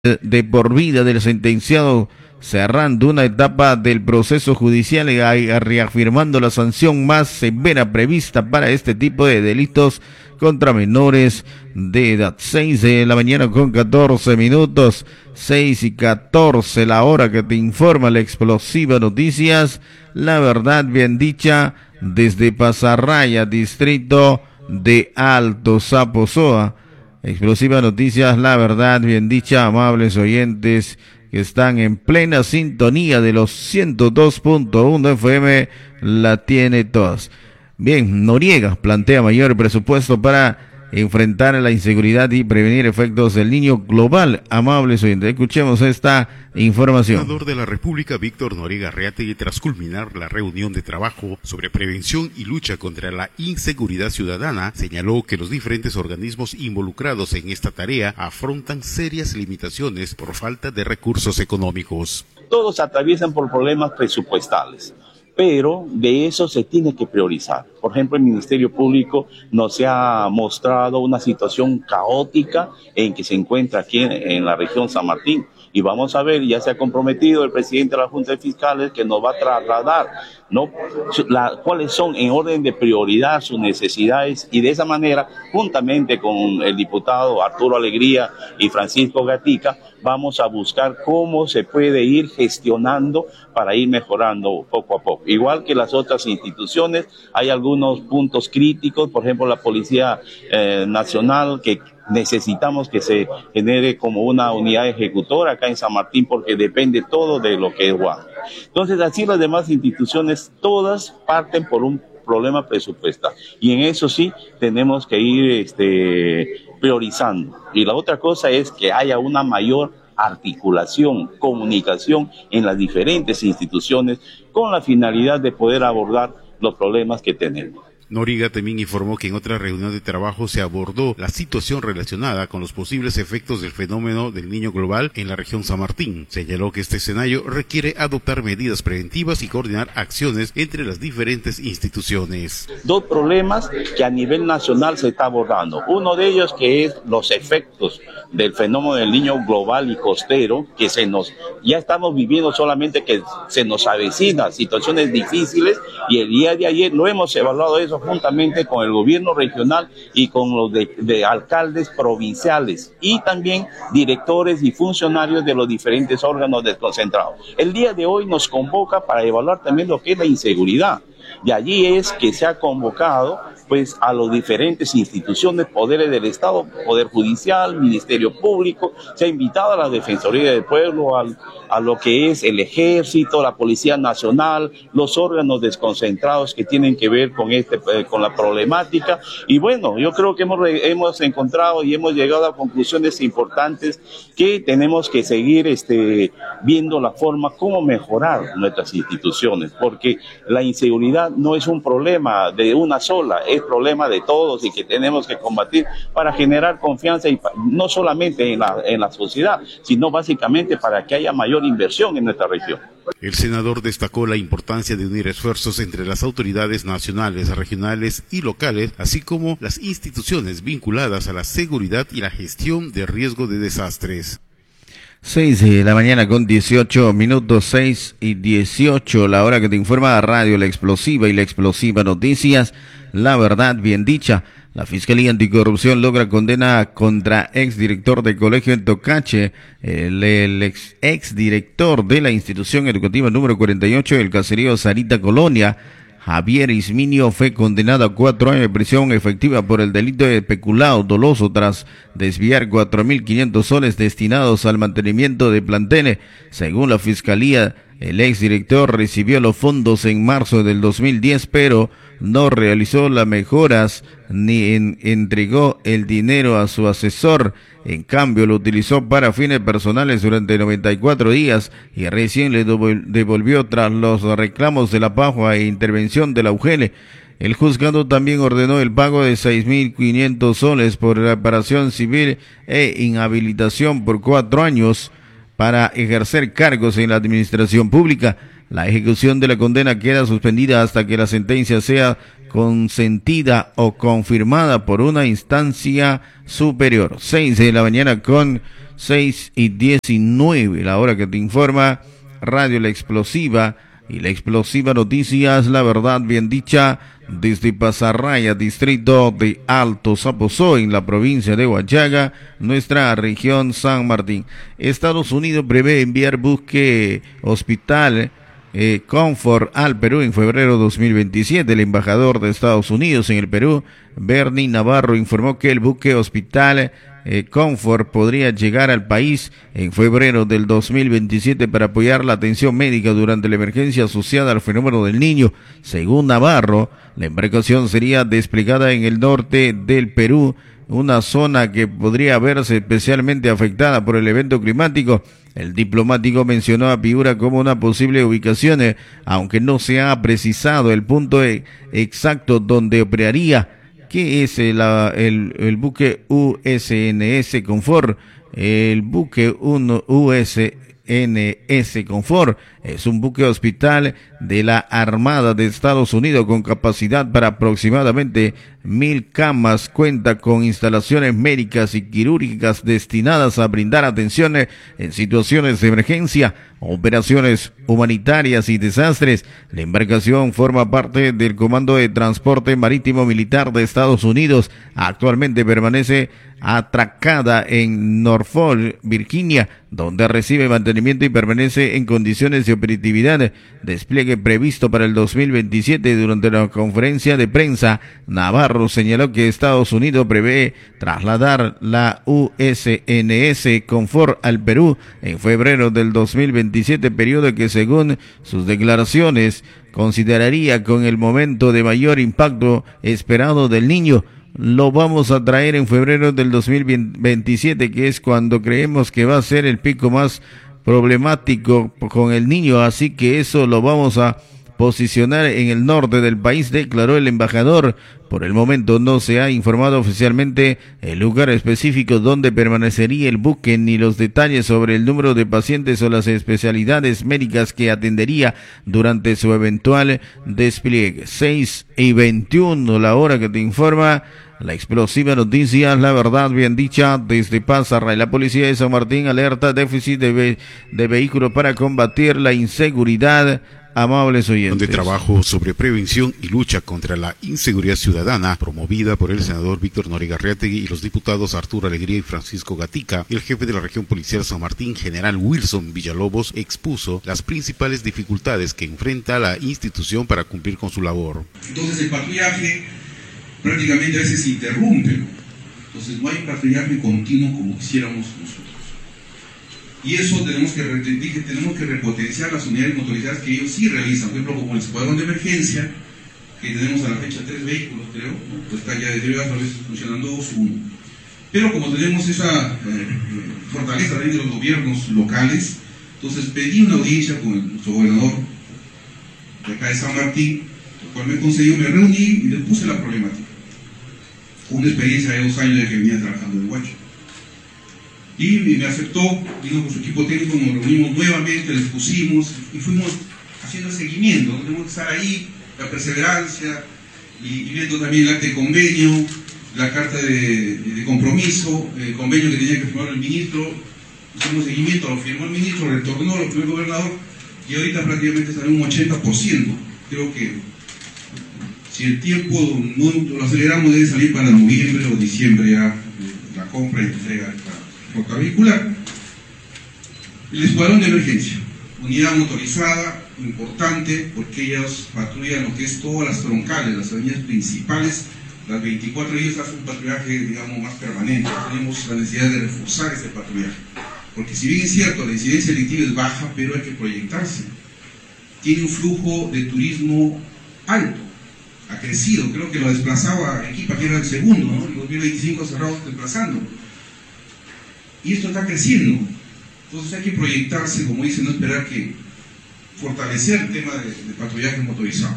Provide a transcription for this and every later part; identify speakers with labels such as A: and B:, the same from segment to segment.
A: de por vida del sentenciado, cerrando una etapa del proceso judicial y reafirmando la sanción más severa prevista para este tipo de delitos contra menores de edad. 6 de la mañana con 14 minutos, 6:14, la hora que te informa la explosiva noticias, la verdad bien dicha, desde Pasarraya, distrito de Alto Zaposoa. Explosiva noticias, la verdad bien dicha, amables oyentes que están en plena sintonía de los 102.1 FM, la tiene todas. Bien, Noriega plantea mayor presupuesto para enfrentar la inseguridad y prevenir efectos del Niño global. Amables oyentes, escuchemos esta información.
B: El senador de la República, Víctor Noriega Arreategui, tras culminar la reunión de trabajo sobre prevención y lucha contra la inseguridad ciudadana, señaló que los diferentes organismos involucrados en esta tarea afrontan serias limitaciones por falta de recursos económicos.
C: Todos atraviesan por problemas presupuestales, pero de eso se tiene que priorizar. Por ejemplo, el Ministerio Público nos ha mostrado una situación caótica en que se encuentra aquí en la región San Martín. Y vamos a ver, ya se ha comprometido el presidente de la Junta de Fiscales que nos va a trasladar, ¿no?, cuáles son en orden de prioridad sus necesidades, y de esa manera, juntamente con el diputado Arturo Alegría y Francisco Gatica, vamos a buscar cómo se puede ir gestionando para ir mejorando poco a poco. Igual que las otras instituciones, hay algunos puntos críticos, por ejemplo, la Policía Nacional, que necesitamos que se genere como una unidad ejecutora acá en San Martín, porque depende todo de lo que es Guam. Entonces, así las demás instituciones, todas parten por un problema presupuestal, y en eso sí tenemos que ir priorizando. Y la otra cosa es que haya una mayor articulación, comunicación en las diferentes instituciones con la finalidad de poder abordar los problemas que tenemos.
B: Noriega también informó que en otra reunión de trabajo se abordó la situación relacionada con los posibles efectos del fenómeno del Niño global en la región San Martín. Señaló que este escenario requiere adoptar medidas preventivas y coordinar acciones entre las diferentes instituciones.
C: Dos problemas que a nivel nacional se está abordando. Uno de ellos que es los efectos del fenómeno del Niño global y costero, que ya estamos viviendo, solamente que se nos avecina situaciones difíciles, y el día de ayer lo hemos evaluado eso juntamente con el gobierno regional y con los de alcaldes provinciales, y también directores y funcionarios de los diferentes órganos desconcentrados. El día de hoy nos convoca para evaluar también lo que es la inseguridad. De allí es que se ha convocado pues a las diferentes instituciones, poderes del Estado, Poder Judicial, Ministerio Público, se ha invitado a la Defensoría del Pueblo, a lo que es el Ejército, la Policía Nacional, los órganos desconcentrados que tienen que ver con la problemática. Y bueno, yo creo que hemos encontrado y hemos llegado a conclusiones importantes, que tenemos que seguir viendo la forma cómo mejorar nuestras instituciones, porque la inseguridad no es un problema de una sola, es problema de todos, y que tenemos que combatir para generar confianza, y no solamente en la sociedad, sino básicamente para que haya mayor inversión en nuestra región.
B: El senador destacó la importancia de unir esfuerzos entre las autoridades nacionales, regionales y locales, así como las instituciones vinculadas a la seguridad y la gestión de riesgo de desastres.
A: 6 de la mañana con 18 minutos, 6:18, la hora que te informa Radio La Explosiva y La Explosiva Noticias, la verdad bien dicha. La Fiscalía Anticorrupción logra condena contra exdirector de colegio en Tocache. El exdirector de la institución educativa número 48 del caserío Sarita Colonia, Javier Isminio, fue condenado a 4 años de prisión efectiva por el delito de peculado doloso tras desviar 4.500 soles destinados al mantenimiento de planteles. Según la Fiscalía, el exdirector recibió los fondos en marzo del 2010, pero no realizó las mejoras ni entregó el dinero a su asesor. En cambio, lo utilizó para fines personales durante 94 días y recién le devolvió tras los reclamos de la PAJA e intervención de la UGEL. El juzgado también ordenó el pago de 6.500 soles por reparación civil e inhabilitación por 4 años para ejercer cargos en la administración pública. La ejecución de la condena queda suspendida hasta que la sentencia sea consentida o confirmada por una instancia superior. 6 de la mañana con 6:19, la hora que te informa Radio La Explosiva y La Explosiva Noticias, la verdad bien dicha, desde Pasarraya, distrito de Alto Saposo, en la provincia de Huachaga, nuestra región San Martín. Estados Unidos prevé enviar buque hospital Comfort al Perú en febrero 2027. El embajador de Estados Unidos en el Perú, Bernie Navarro, informó que el buque hospital Comfort podría llegar al país en febrero del 2027 para apoyar la atención médica durante la emergencia asociada al fenómeno del Niño. Según Navarro, la embarcación sería desplegada en el norte del Perú, una zona que podría verse especialmente afectada por el evento climático. El diplomático mencionó a Piura como una posible ubicación, aunque no se ha precisado el punto exacto donde operaría. ¿Qué es el buque USNS Comfort? El buque USNS Comfort es un buque hospital de la Armada de Estados Unidos con capacidad para aproximadamente 1,000 camas. Cuenta con instalaciones médicas y quirúrgicas destinadas a brindar atención en situaciones de emergencia, operaciones humanitarias y desastres. La embarcación forma parte del Comando de Transporte Marítimo Militar de Estados Unidos. Actualmente permanece atracada en Norfolk, Virginia, donde recibe mantenimiento y permanece en condiciones de operatividad. Despliegue previsto para el 2027. Durante la conferencia de prensa, Navarro señaló que Estados Unidos prevé trasladar la USNS Comfort al Perú en febrero del 2027, periodo que según sus declaraciones consideraría con el momento de mayor impacto esperado del Niño. Lo vamos a traer en febrero del 2027, que es cuando creemos que va a ser el pico más problemático con el Niño, así que eso lo vamos a posicionar en el norte del país, declaró el embajador. Por el momento no se ha informado oficialmente el lugar específico donde permanecería el buque, ni los detalles sobre el número de pacientes o las especialidades médicas que atendería durante su eventual despliegue. 6:21, la hora que te informa La Explosiva Noticias, la verdad bien dicha, desde Pasarraya. La policía de San Martín alerta déficit de vehículos para combatir la inseguridad. Amables oyentes.
B: De trabajo sobre prevención y lucha contra la inseguridad ciudadana, promovida por el senador Víctor Noriega Arriategui y los diputados Arturo Alegría y Francisco Gatica. El jefe de la región policial San Martín, general Wilson Villalobos, expuso las principales dificultades que enfrenta la institución para cumplir con su labor.
D: Entonces el patrullaje prácticamente a veces se interrumpe, entonces no hay patrullaje continuo como quisiéramos nosotros. Y eso tenemos que repotenciar las unidades motorizadas que ellos sí realizan, por ejemplo como el escuadrón de emergencia, que tenemos a la fecha 3 vehículos, creo, pues está ya desde a veces funcionando 2-1. Pero como tenemos esa fortaleza de los gobiernos locales, entonces pedí una audiencia con nuestro gobernador de acá de San Martín, el cual me concedió, me reuní y le puse la problemática. Una experiencia de 2 años de que venía trabajando en Huacho. Y me aceptó, vino con su equipo técnico, nos reunimos nuevamente, les pusimos y fuimos haciendo el seguimiento. Tenemos que estar ahí, la perseverancia, y viendo también el acta de convenio, la carta de compromiso, el convenio que tenía que firmar el ministro. Hicimos seguimiento, lo firmó el ministro, retornó, lo firmó el gobernador, y ahorita prácticamente está en un 80%. Creo que si el tiempo no lo aceleramos, debe salir para noviembre o diciembre ya la compra y entrega de esta flota vehicular. El escuadrón de emergencia, unidad motorizada, importante, porque ellos patrullan lo que es todas las troncales, las avenidas principales, las 24 ellos hacen un patrullaje, digamos, más permanente. Tenemos la necesidad de reforzar ese patrullaje, porque si bien es cierto, la incidencia delictiva es baja, pero hay que proyectarse. Tiene un flujo de turismo alto, ha crecido, creo que lo desplazaba Arequipa, que era el segundo, ¿no? En 2025 cerrados desplazando. Y esto está creciendo. Entonces hay que proyectarse, como dicen, no esperar que fortalecer el tema de patrullaje motorizado.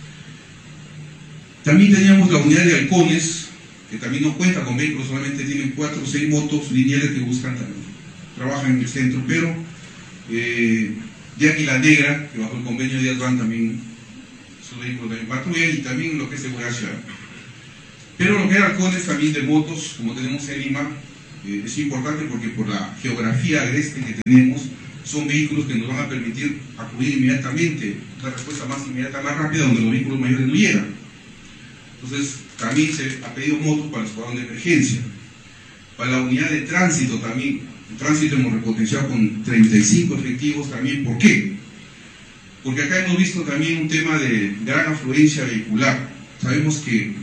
D: También teníamos la unidad de halcones, que también no cuenta con vehículos, solamente tienen 4 o 6 motos lineales que buscan también, trabajan en el centro, pero de Águila Negra, que bajo el convenio de Advan también sus vehículos también patrullan, y también lo que es seguridad ciudadana. Pero lo que es halcones también de motos, como tenemos en Lima, es importante porque por la geografía agreste que tenemos, son vehículos que nos van a permitir acudir inmediatamente, una respuesta más inmediata, más rápida, donde los vehículos mayores no llegan. Entonces, también se ha pedido motos para el escuadrón de emergencia. Para la unidad de tránsito también, el tránsito hemos repotenciado con 35 efectivos también. ¿Por qué? Porque acá hemos visto también un tema de gran afluencia vehicular. Sabemos que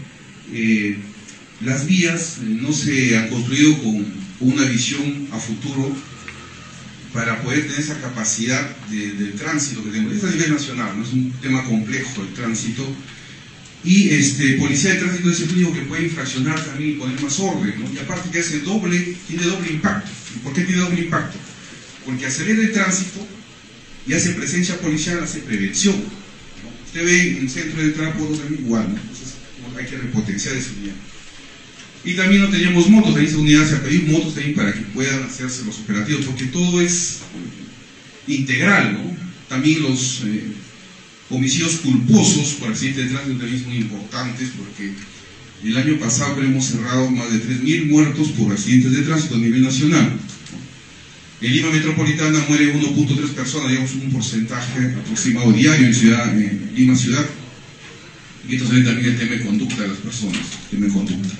D: las vías no se han construido con una visión a futuro para poder tener esa capacidad del tránsito que tenemos. Esto a nivel nacional, ¿no? Es un tema complejo el tránsito. Y policía de tránsito es el único que puede infraccionar también y poner más orden, ¿no? Y aparte que tiene doble impacto. ¿Y por qué tiene doble impacto? Porque acelera el tránsito y hace presencia policial, hace prevención, ¿no? Usted ve en el centro de tránsito también igual, ¿no? Entonces hay que repotenciar esa unidad. Y también no teníamos motos, en esa unidad se ha pedido motos también para que puedan hacerse los operativos, porque todo es integral, ¿no? También los homicidios culposos por accidentes de tránsito también son importantes, porque el año pasado hemos cerrado más de 3.000 muertos por accidentes de tránsito a nivel nacional. En Lima Metropolitana muere 1.3 personas, digamos un porcentaje aproximado diario en Lima Ciudad. Y esto se ve también el tema de conducta de las personas, tema de conducta.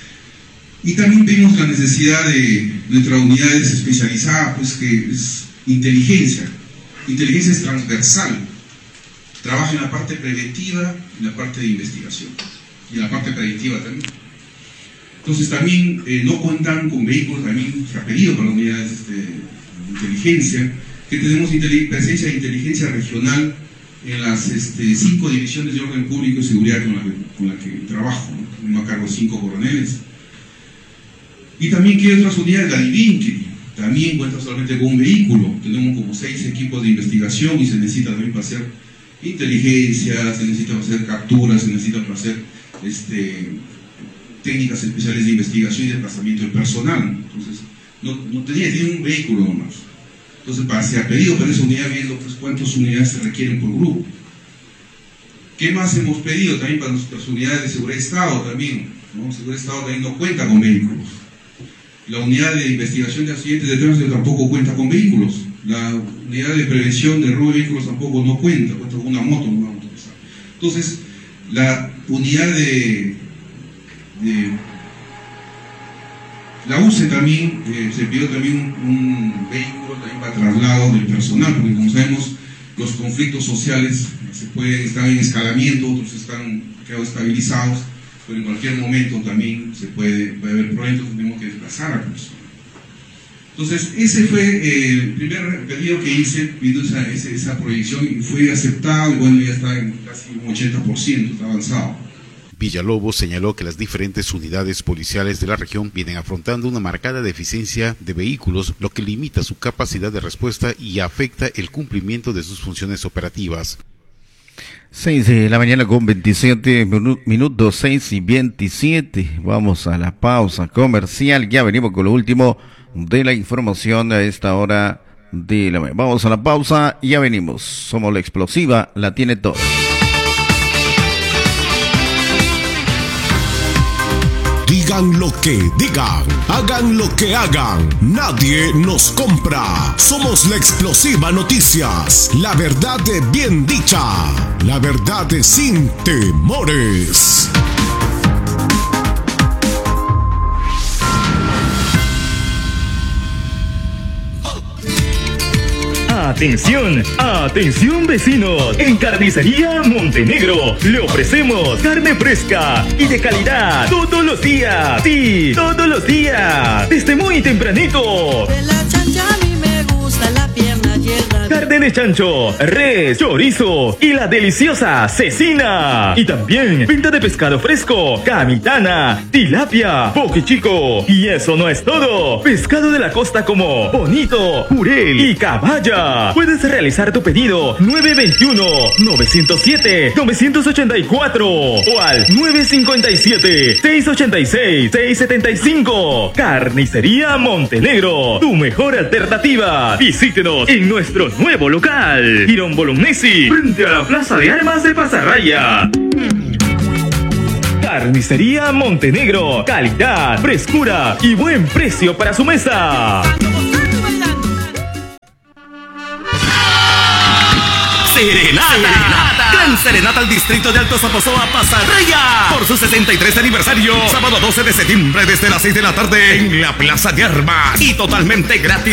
D: Y también vimos la necesidad de nuestras unidades especializadas, pues que es inteligencia. Inteligencia es transversal. Trabaja en la parte preventiva y en la parte de investigación. Y en la parte predictiva también. Entonces también no cuentan con vehículos, también se ha pedido para las unidades de inteligencia, que tenemos presencia de inteligencia regional en las 5 divisiones de orden público y seguridad con la que trabajo, ¿no? Tenemos a cargo 5 coroneles. Y también que hay otras unidades, la DIVIN, que también cuenta solamente con un vehículo. Tenemos como 6 equipos de investigación y se necesita también para hacer inteligencia, se necesita para hacer capturas, se necesita para hacer técnicas especiales de investigación y desplazamiento del personal. Entonces, no tiene un vehículo nomás. Entonces, se ha pedido para esa unidad viendo pues, cuántas unidades se requieren por grupo. ¿Qué más hemos pedido también para nuestras unidades de seguridad de Estado también? ¿No? Seguridad de Estado también no cuenta con vehículos. La unidad de investigación de accidentes de tránsito tampoco cuenta con vehículos. La unidad de prevención de robo de vehículos tampoco no cuenta con una moto, una motorizada. Entonces, la unidad de la UCE también, se pidió también un vehículo también para traslado del personal, porque como sabemos, los conflictos sociales están en escalamiento, otros están quedado estabilizados, pero en cualquier momento también puede haber problemas, tenemos que desplazar a la persona. Entonces, ese fue el primer pedido que hice, viendo esa proyección, y fue aceptado, y bueno, ya está en casi un 80%, está avanzado.
B: Villalobos señaló que las diferentes unidades policiales de la región vienen afrontando una marcada deficiencia de vehículos, lo que limita su capacidad de respuesta y afecta el cumplimiento de sus funciones operativas.
A: 6 de la mañana con 27 minutos, 6 y 27. Vamos a la pausa comercial. Ya venimos con lo último de la información a esta hora de la mañana. Vamos a la pausa y ya venimos. Somos la explosiva, la tiene todo.
E: Digan lo que digan, hagan lo que hagan, nadie nos compra. Somos la explosiva noticias, la verdad de bien dicha, la verdad de sin temores.
F: Atención, atención vecinos, en Carnicería Montenegro le ofrecemos carne fresca y de calidad todos los días, sí, todos los días, desde muy tempranito.
G: De la chancha a mí me gusta la pierna y el rabito.
F: Carne de chancho, res, chorizo y la deliciosa cecina. Y también pinta de pescado fresco, camitana, tilapia, poke chico. Y eso no es todo. Pescado de la costa como bonito, jurel y caballa. Puedes realizar tu pedido 921-907-984 o al 957-686-675. Carnicería Montenegro, tu mejor alternativa. Visítenos en nuestro nuevo nuevo local. Girón Bolognesi, frente a la Plaza de Armas de Pasarraya. Carnicería Montenegro, calidad, frescura y buen precio para su mesa.
H: Serenata. Gran serenata al distrito de Alto Somozoa, Pasarraya. Por su 63 aniversario, sábado 12 de septiembre desde las 6 de la tarde en la Plaza de Armas. Y totalmente gratis.